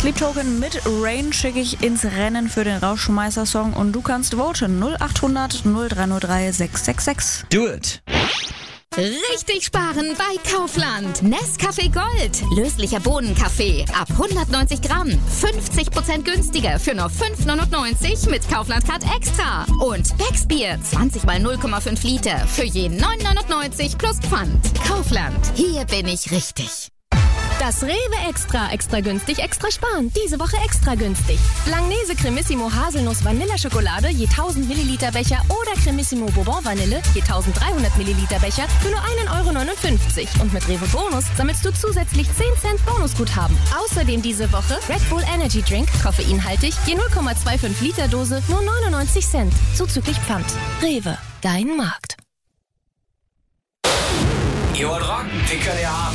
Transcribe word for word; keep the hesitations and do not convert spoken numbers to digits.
Sleep Token mit Rain schicke ich ins Rennen für den Rauschmeißer-Song und du kannst voten null acht hundert null drei null drei sechs sechs sechs. Do it! Richtig sparen bei Kaufland. Nescafé Gold. Löslicher Bohnenkaffee. Ab hundertneunzig Gramm. fünfzig Prozent günstiger für nur fünf neunundneunzig mit Kaufland Card Extra. Und Becksbier. zwanzig mal null Komma fünf Liter. Für jeden neun neunundneunzig plus Pfand. Kaufland. Hier bin ich richtig. Das Rewe Extra, extra günstig, extra sparen. Diese Woche extra günstig. Langnese Cremissimo Haselnuss Vanilleschokolade je tausend Milliliter Becher oder Cremissimo Bourbon Vanille je eintausenddreihundert Milliliter Becher für nur ein Euro neunundfünfzig. Und mit Rewe Bonus sammelst du zusätzlich zehn Cent Bonusguthaben. Außerdem diese Woche Red Bull Energy Drink, koffeinhaltig, je null Komma fünfundzwanzig Liter Dose, nur neunundneunzig Cent. Zuzüglich Pfand. Rewe, dein Markt. Ihr wollt rocken? Den könnt ihr haben.